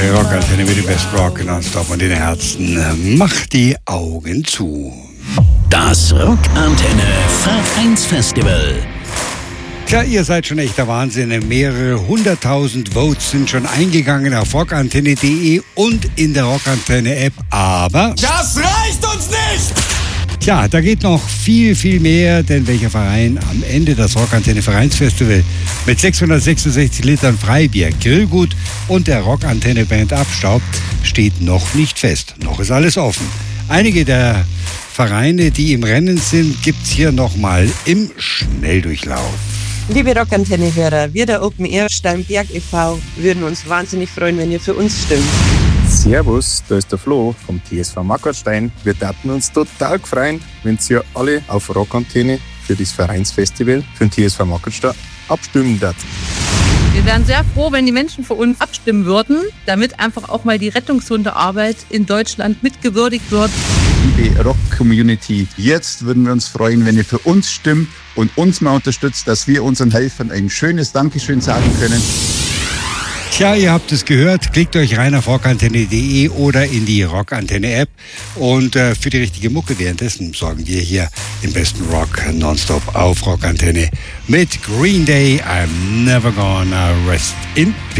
Rockantenne mit dem Best Rock nonstop und in den Herzen. Macht die Augen zu. Das Rockantenne Vereinsfestival. Tja, ihr seid schon echter Wahnsinn. Mehrere 100.000 Votes sind schon eingegangen auf rockantenne.de und in der Rockantenne-App. Aber das reicht uns nicht! Tja, da geht noch viel, viel mehr, denn welcher Verein am Ende das Rockantenne Vereinsfestival mit 666 Litern Freibier, Grillgut und der Rockantenne Band abstaubt, steht noch nicht fest. Noch ist alles offen. Einige der Vereine, die im Rennen sind, gibt's hier nochmal im Schnelldurchlauf. Liebe Rockantenne-Hörer, wir der Open Air Steinberg e.V. würden uns wahnsinnig freuen, wenn ihr für uns stimmt. Servus, da ist der Flo vom TSV Mackerstein. Wir würden uns total freuen, wenn ihr alle auf Rockantenne für das Vereinsfestival für den TSV Mackerstein abstimmen würdet. Wir wären sehr froh, wenn die Menschen für uns abstimmen würden, damit einfach auch mal die Rettungshundearbeit in Deutschland mitgewürdigt wird. Liebe Rock-Community, jetzt würden wir uns freuen, wenn ihr für uns stimmt und uns mal unterstützt, dass wir unseren Helfern ein schönes Dankeschön sagen können. Tja, ihr habt es gehört. Klickt euch rein auf rockantenne.de oder in die Rockantenne-App. Und für die richtige Mucke währenddessen sorgen wir hier im besten Rock nonstop auf Rockantenne mit Green Day. I'm never gonna rest in